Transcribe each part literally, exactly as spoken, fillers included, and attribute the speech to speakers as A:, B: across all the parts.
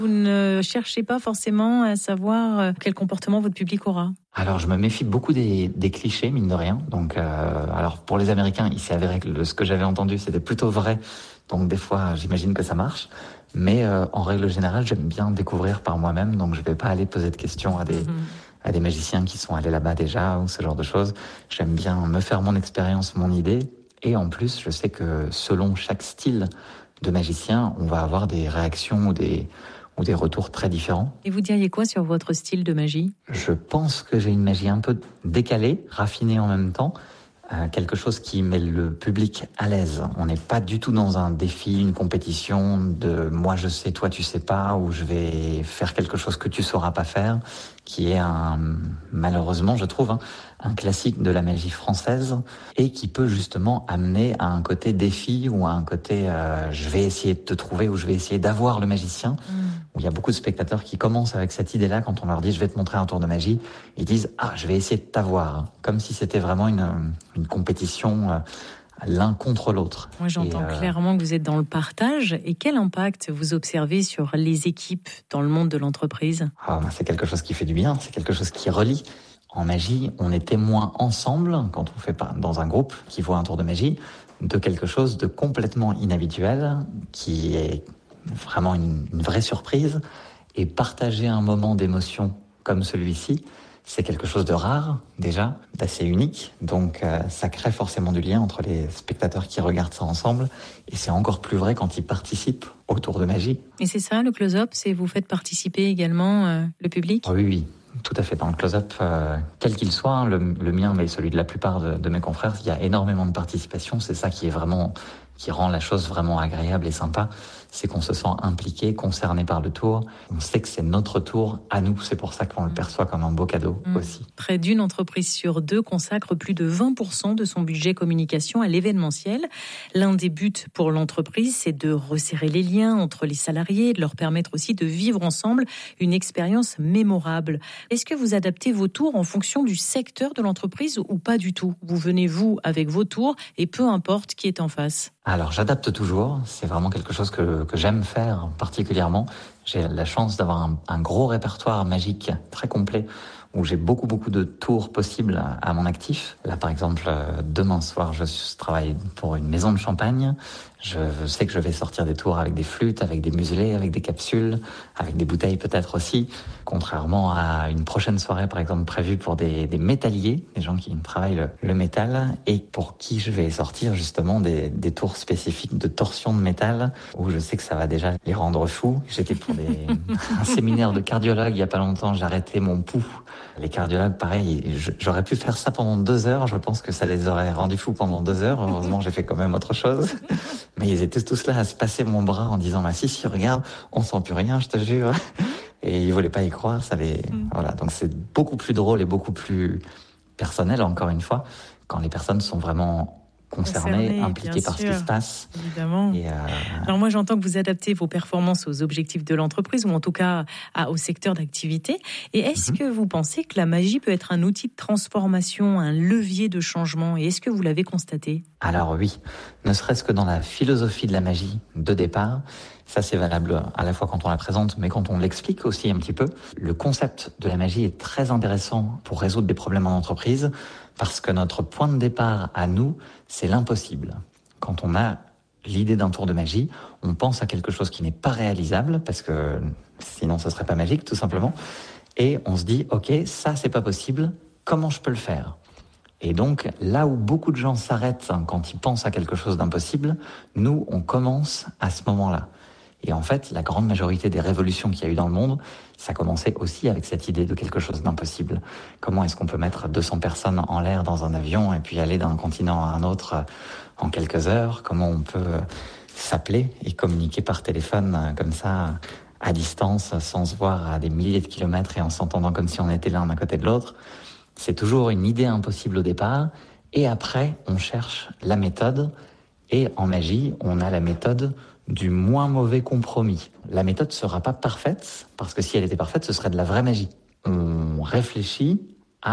A: Vous ne cherchez pas forcément à savoir quel comportement votre public aura?
B: Alors, je me méfie beaucoup des, des clichés, mine de rien. Donc, euh, alors pour les Américains, il s'est avéré que le, ce que j'avais entendu, c'était plutôt vrai. Donc, des fois, j'imagine que ça marche. Mais euh, en règle générale, j'aime bien découvrir par moi-même. Donc, je vais pas aller poser de questions à des, mmh. à des magiciens qui sont allés là-bas déjà ou ce genre de choses. J'aime bien me faire mon expérience, mon idée. Et en plus, je sais que selon chaque style de magicien, on va avoir des réactions ou des... ou des retours très différents.
A: Et vous diriez quoi sur votre style de magie?
B: Je pense que j'ai une magie un peu décalée, raffinée en même temps, euh, quelque chose qui met le public à l'aise. On n'est pas du tout dans un défi, une compétition de moi je sais, toi tu sais pas, ou je vais faire quelque chose que tu sauras pas faire, qui est un, malheureusement je trouve, hein, un classique de la magie française et qui peut justement amener à un côté défi ou à un côté euh, je vais essayer de te trouver ou je vais essayer d'avoir le magicien. Mmh. Où il y a beaucoup de spectateurs qui commencent avec cette idée-là quand on leur dit je vais te montrer un tour de magie, ils disent ah je vais essayer de t'avoir, comme si c'était vraiment une, une compétition euh, l'un contre l'autre.
A: Moi j'entends euh... clairement que vous êtes dans le partage. Et quel impact vous observez sur les équipes dans le monde de l'entreprise?
B: Ah, bah, c'est quelque chose qui fait du bien, c'est quelque chose qui relie. En magie, on est témoin ensemble, quand on fait pas dans un groupe qui voit un tour de magie, de quelque chose de complètement inhabituel, qui est vraiment une, une vraie surprise. Et partager un moment d'émotion comme celui-ci, c'est quelque chose de rare, déjà, d'assez unique. Donc euh, ça crée forcément du lien entre les spectateurs qui regardent ça ensemble. Et c'est encore plus vrai quand ils participent au tour de magie.
A: Et c'est ça, le close-up, c'est vous faites participer également euh, le public?
B: Oh, oui, oui. Tout à fait. Dans le close-up, euh, quel qu'il soit, hein, le, le mien, mais celui de la plupart de, de mes confrères, il y a énormément de participation. C'est ça qui est vraiment, qui rend la chose vraiment agréable et sympa. C'est qu'on se sent impliqué, concerné par le tour. On sait que c'est notre tour à nous. C'est pour ça qu'on le perçoit comme un beau cadeau mmh. aussi.
A: Près d'une entreprise sur deux consacre plus de vingt pour cent de son budget communication à l'événementiel. L'un des buts pour l'entreprise, c'est de resserrer les liens entre les salariés, de leur permettre aussi de vivre ensemble une expérience mémorable. Est-ce que vous adaptez vos tours en fonction du secteur de l'entreprise ou pas du tout? Vous venez, vous, avec vos tours et peu importe qui est en face.
B: Alors, j'adapte toujours. C'est vraiment quelque chose que, que j'aime faire particulièrement. J'ai la chance d'avoir un, un gros répertoire magique très complet où j'ai beaucoup, beaucoup de tours possibles à, à mon actif. Là, par exemple, demain soir, je travaille pour une maison de champagne. Je sais que je vais sortir des tours avec des flûtes, avec des muselets, avec des capsules, avec des bouteilles peut-être aussi. Contrairement à une prochaine soirée, par exemple, prévue pour des, des métalliers, des gens qui travaillent le, le métal, et pour qui je vais sortir justement des, des tours spécifiques de torsion de métal, où je sais que ça va déjà les rendre fous. J'étais pour des, un séminaire de cardiologue il y a pas longtemps, j'ai arrêté mon pouls. Les cardiologues, pareil, j'aurais pu faire ça pendant deux heures. Je pense que ça les aurait rendus fous pendant deux heures. Heureusement, j'ai fait quand même autre chose. Mais ils étaient tous là à se passer mon bras en disant bah, « si, si, regarde, on sent plus rien, je te jure ». Et ils voulaient pas y croire. Ça les... mm. Voilà. Donc c'est beaucoup plus drôle et beaucoup plus personnel, encore une fois, quand les personnes sont vraiment concernées, Concerné, impliquées par sûr, ce qui se passe.
A: Évidemment. Et euh... Alors moi, j'entends que vous adaptez vos performances aux objectifs de l'entreprise, ou en tout cas à, au secteur d'activité. Et est-ce mm-hmm. que vous pensez que la magie peut être un outil de transformation, un levier de changement? Et est-ce que vous l'avez constaté?
B: Alors oui, ne serait-ce que dans la philosophie de la magie de départ, ça c'est valable à la fois quand on la présente, mais quand on l'explique aussi un petit peu. Le concept de la magie est très intéressant pour résoudre des problèmes en entreprise, parce que notre point de départ à nous, c'est l'impossible. Quand on a l'idée d'un tour de magie, on pense à quelque chose qui n'est pas réalisable, parce que sinon ce serait pas magique tout simplement, et on se dit ok, ça c'est pas possible, comment je peux le faire? Et donc, là où beaucoup de gens s'arrêtent quand ils pensent à quelque chose d'impossible, nous, on commence à ce moment-là. Et en fait, la grande majorité des révolutions qu'il y a eu dans le monde, ça commençait aussi avec cette idée de quelque chose d'impossible. Comment est-ce qu'on peut mettre deux cents personnes en l'air dans un avion et puis aller d'un continent à un autre en quelques heures? Comment on peut s'appeler et communiquer par téléphone comme ça, à distance, sans se voir à des milliers de kilomètres et en s'entendant comme si on était l'un à côté de l'autre? C'est toujours une idée impossible au départ, et après, on cherche la méthode, et en magie, on a la méthode du moins mauvais compromis. La méthode ne sera pas parfaite, parce que si elle était parfaite, ce serait de la vraie magie. On réfléchit à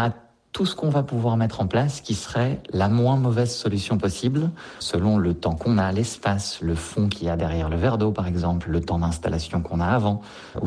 B: tout ce qu'on va pouvoir mettre en place qui serait la moins mauvaise solution possible, selon le temps qu'on a, l'espace, le fond qu'il y a derrière le verre d'eau par exemple, le temps d'installation qu'on a avant,